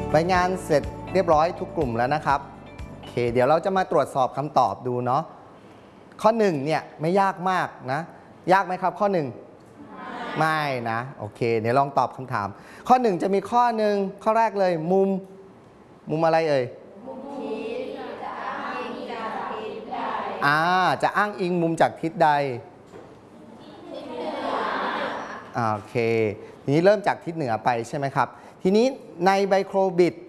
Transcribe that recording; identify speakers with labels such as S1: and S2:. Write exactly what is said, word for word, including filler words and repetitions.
S1: ใบงานเสร็จเรียบร้อยทุกกลุ่มแล้วนะครับโอเคเดี๋ยวเราจะมาตรวจสอบคำตอบดูเนาะข้อหนึ่งเนี่ยไม่ยากมากนะยากไหมครับข้อหนึ่งไม่นะโอเคเดี๋ยวลองตอบคำถามข้อหนึ่งจะมีข้อหนึ่งข้อแรกเลยมุมมุมอะไรเอ่ยอ่าจะอ้างอิงมุมจากทิศใดโอเคทีนี้เริ่มจากทิศเหนือไปใช่ไหมครับทีนี้ในไบโครบิด